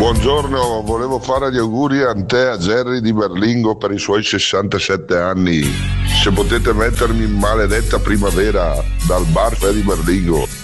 Buongiorno, volevo fare gli auguri a te, a Jerry di Berlingo per i suoi 67 anni. Se potete mettermi in maledetta primavera dal bar di Berlingo.